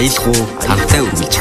аялгуу хамтаа үргэлжлэх.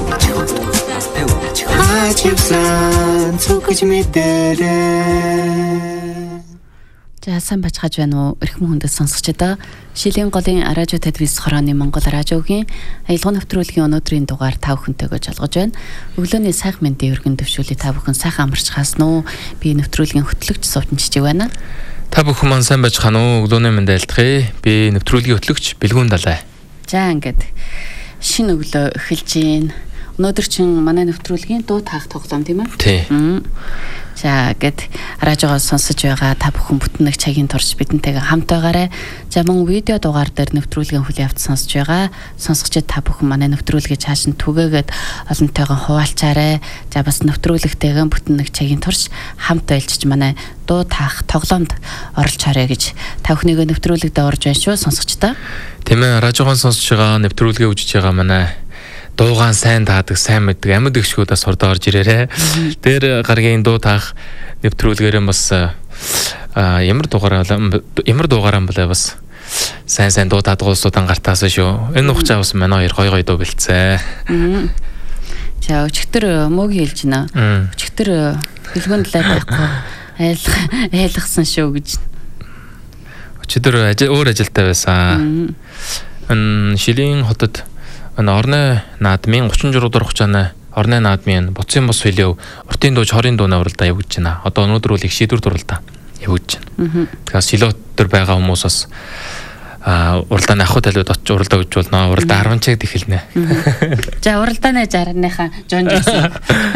Хачивсан цогж мэдэрээ. За сайн бачгаж байна уу? Эрхэм хүндэт сонсогчдоо Шилийн голын радио телевиз хорооны Монгол радиогийн аялал нэвтрүүлгийн өнөөдрийн дугаар та бүхэнтэйгээ жолгож байна. Өглөөний сайхан мэндийн өргөн төвшүүлээ та бүхэн сайхан амарч хаасан уу? Би нэвтрүүлгийн хөтлөгч Сувтанчжиг байна. Та бүхэн маань сайн байж гана уу? Өглөөний мэнд айлтгая. Би нэвтрүүлгийн хөтлөгч Бэлгүүн Далай. За ингээд шинэ өглөө эхэлж байна. Өнөөдөр чин манай нэвтрүүлгийн дуу таах тоглоом тийм ээ? Тий. За гэд радиогоо сонсож байгаа та бүхэн бүтэн нэг цагийн турш бидэнтэйгээ хамт байгаарай. За мөн видео дугаар дээр нэвтрүүлгийн хүлээм авч сонсож байгаа сонсогчид та бүхэн манай нэвтрүүлгээ цааш нь түгээгээд олонтойгоо хуваалцаарай. За бас нэвтрүүлэгтэйгээ бүтэн нэг цагийн турш хамт байлжиж манай дуу таах тоглоомд оролж харъя гэж та бүхнийгээ нэвтрүүлэгдээ орж байна шүү сонсогчдоо. Тийм ээ, радиогоо сонсож байгаа нэвтрүүлгээ үзэж байгаа манай дуугаан сайн таадаг, сайн мэддэг амьд гişгүүдээс хурд орж ирээрээ. Тэр гаргийн дуу таах нэвтрүүлгээрээ бас ямар дугаараа болоо бас сайн дуу таадаг улсуудын гартаас шүү. Энэ хугацаа бас манай хоёр гой дуу бэлцээ. За өчигдөр мөгийн хэлж байна. Өчигдөр Бэлгүүн Далай байхгүй айлгсан шүү гэж. Өчигдөр өөр ажилтай байсан. Шилийн хотод орны наадмын 36 дугаар хугацааны орны наадмын буцын бус хөлөө уртын дууч хорийн дууны уралдаа явуулж байна. Одоо өнөөдөр үл их шийдвэр дурлаа явуулж байна. Тэгэхээр шилот төр байгаа хүмүүс бас уралдааны ахуй талууд очиж уралдаа гэж болно. Уралдаа 10 цагт эхэлнэ. За уралдааны 60-ныхаа жон жигсэн.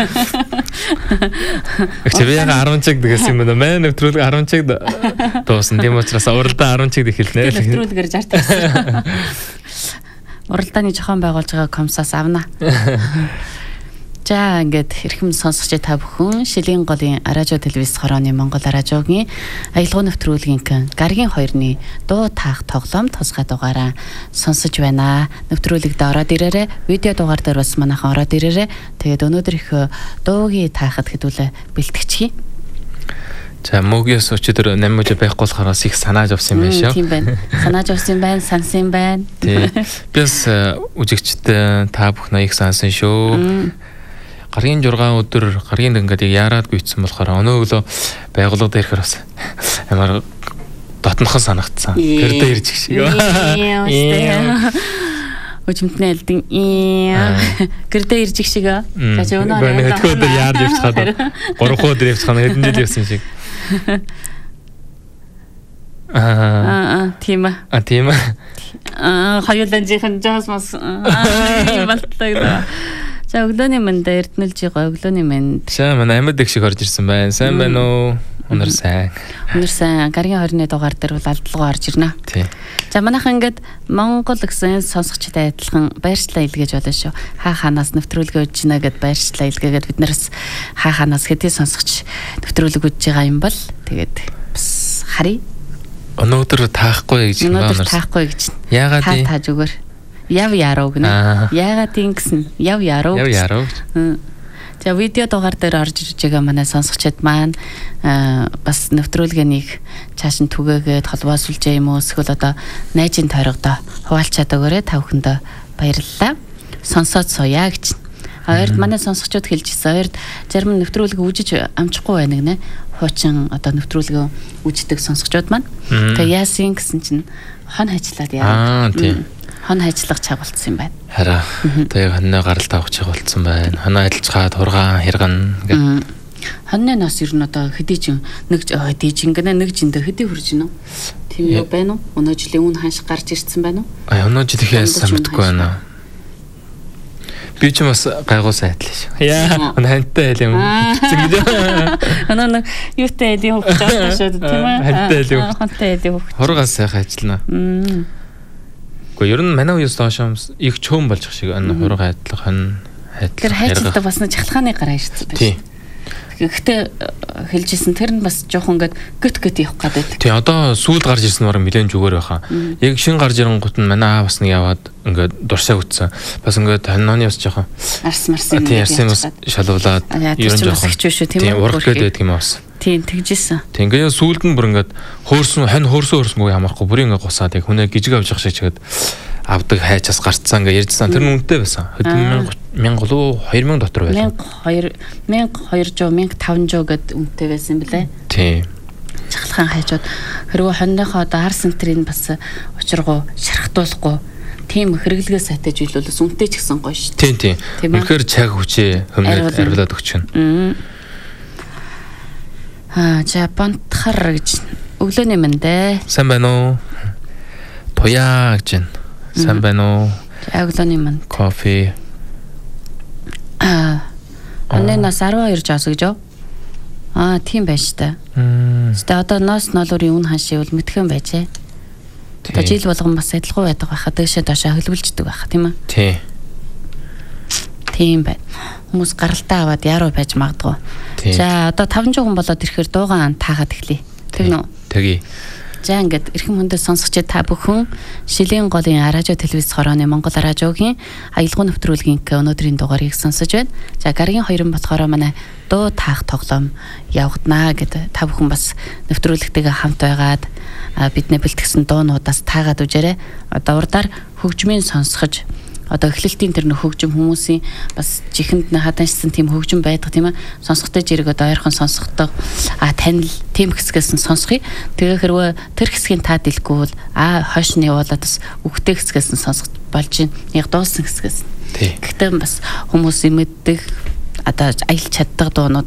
Чи яга 10 цаг гэсэн юм байна. Манай нэвтрүүлэг 10 цагт дуусан. Тийм учраас уралдаа 10 цагт эхэлнэ. Нэвтрүүлгээр 60 гэсэн. Уралдааны зохион байгуулж байгаа комсоос авна. За ингээд эрхэм сонсогчид та бүхэн Шилийн голын радио телевиз хорооны Монгол радиогийн аялал нэвтрүүлгийн гаргийн 2-ны дуу таах тоглоом тусгай дугаараа сонсож байна. Нэвтрүүлэгт ороод ирээрээ, видео дугаар дээр бас манайхан ороод ирээрээ. Тэгээд өнөөдөр их дуугийн таахад хэдүүлээ бэлтгэчихье. За мөгөөс өчигдөр 8 мөж байхгүй болохоор их санааж авсан юм байна шүү. Тийм байна. Санааж авсан байна, сансан байна. Тий. Бис үжигчтэй та бүхэн их сансан шүү. Гаргийн 6 өдөр гаргийн ингээд яарад гүйцсэн болохоор өнөө өглөө байгууллага дээр ирэхээр бас ямар дотнохон санагдсан. Гэрдээ ирж их шиг. Өчмтний элдин гэрдээ ирж их шиг. За чи өнөө өдөр яард явж хаад 3 өдөр явж хаад хэдэн жил явсан шиг. Тийм ээ. Тийм ээ. Хоёулаа жихэн жаас мас болтой. За өглөөний мэнд эрдэнэлж байгаа өглөөний мэнд. За манай амьд их шиг орж ирсэн байна. Сайн байна уу? Өнөр сайн. Өнөр сайн. Гаргийн 20-ны дугаар дээр бол алдлага орж ирнэ. Тий. За манайхан ингээд Монгол гэсэн сонсогчтой адилхан баярчлалаа илгээж болно шүү. Ханаас нэвтрүүлгээ үзэж байна гэд баярчлалаа илгээгээд бид нараас ханаас хэдий сонсогч нэвтрүүлэг үзэж байгаа юм бол тэгээд бас харъя. Өнөөдөр таахгүй гэж байна. Өнөөдөр таахгүй гэж. Яагаад та зүгээр яв яруу гэнэ. Яагаад тийм гэсэн яв яруу. Яв яруу. За видео дугаар дээр орж ирж байгаа манай сонсогчид маань бас нэвтрүүлгэнийг цааш нь түгээгээд холбоосулж юм уу эсвэл одоо найзын тойрогдоо хуваалцаад өгөөрэй та бүхэндээ баярлалаа. Сонсоод сууя гэж. Хоёрд манай сонсогчид хэлжсэн. Хоёрд зарим нэвтрүүлэг үжиж амжихгүй байна гинэ. Хуучин одоо нэвтрүүлгээ үждэг сонсогчид маань. Тэгээ яасан гэсэн чинь хон хажлаад яа. Тийм. Хон ажиллах цаг болцсон юм байна. Хараа. Тэгээ хоньны гаралт авах цаг болцсон байна. Хоньоо ажиллаж хургаан хэрэгэн гэдэг. Хоньны нас ер нь одоо хэдий чин нэг дижингэнэ нэг жиндээ хэдий хүрж гинэ. Тийм юу байна уу? Өнөө жилийн үн ханш гарч ирсэн байна уу? Өнөө жилийн яасан мэдгүй байна. Би ч бас гайгүй сайтлаа шүү. Яа, хантай айл юм. Анаа юутай айл юм хөөж шүү тийм ээ. Хантай айл юм. Хантай айл юм. Хургаас сайхан ажиллана. Гэхдээ ер нь манай үеэс доошоос их чөөн болж шиг хурга айдлах хон айдлах. Тэр хайцтай бас нэг чахалгааны гараа ирсэн байна. Гэхдээ хэлжсэн тэр нь бас жоохон ингээд гët явах гэдэг. Тий, одоо сүүл гарч ирсэн бараг нэлээд зүгээр байхаа. Яг шин гарч ирэн гут нь манай бас нэг яваад ингээд дурсаа үтсэн. Бас ингээд хонооны бас жоохон арс марсан. Тий, арсын бас шалуулаад ер нь жоохон хэвчээ шүү тийм үү? Тий, урах гэдэг юм бас. Тийм тэгжсэн. Тий, ингээд сүүлд нь бүр ингээд хөөрсөн хонь хөөрсөнгөө ямархгүй бүр ингээд гусаад яг хүнээ гижиг авч явах шиг чигэд авдаг хайчаас гарцсан гэж ярьжсан. Тэр нь үнэтэй байсан. Хэдэн мянга болов 2000 дотор байлаа. 1200 1500 гэд үнэтэй байсан юм блэ. Тийм. Чахалхан хайчууд хэрвээ хоньныхоо одоо ар сентрийн бас учиргуу шархтуулахгүй тийм хэрэглэгээ сайтай зүйлүүлээс үнэтэй ч гэсэн гоё шүү Тийм. дээ. Үнэхээр цаг хүчээ хариулаад өгч байна. За бонтхар гэж өглөөний мэндэ. Сайн байна уу? Туяа гэж байна. Сайн байна уу? Өглөөний мэнд. Кофе. Оннаас 12 жаас гэж юу? Тийм байна шүү дээ. Гэтэ одоо ноос нолуурын үн ханшиг бол мэдхэн байжээ. Одоо жил болгон бас адилхан байдаг байхад дэшээ доошоо хөлбөлждөг байх тийм ээ. Тийм байна. Хүмүүс гаралтаа аваад яруу байж магадгүй. За одоо 500 хүн болоод ирэхээр дуугаан таагаад эхлэе. Тэгнэ үү? Тэгье. За ингээд эрхэм хүндээ сонсогч та бүхэн Шилийн голын радио телевиз хорооны Монгол радиогийн аялал нэвтрүүлгийн өнөөдрийн дугаарыг сонсож байна. За гарагийн 2 болохоор манай дуу таах тоглоом явагдана гэдэг та бүхэн бас нэвтрүүлэгтэйгээ хамт байгаад бидний бэлтгэсэн дуунуудаас таагаад үжээрэй. Одоо урдаар хөгжмийн сонсгож одоо эхлэлтийн тэр хөгжим хүмүүсийн бас чихэнд хадашсан тийм хөгжим байдаг тийм ээ. Сонсохтой жирэг одоо ойрхон сонсохтой танил тийм хэсгээс нь сонсхий. Тэгээ хэрвээ тэр хэсгийн таад илгүй бол хойш нь явуулаад бас үгтэй хэсгээс нь сонсох болж байна. Яг дууссан хэсгээс. Гэхдээ бас хүмүүсийн мэддэг одоо аялж чаддаг дуунууд